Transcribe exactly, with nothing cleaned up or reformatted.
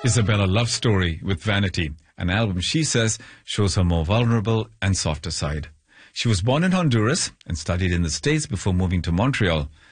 Isabella love story with Vanity, an album she says shows her more vulnerable and softer side. She was born in Honduras and studied in the States before moving to Montreal.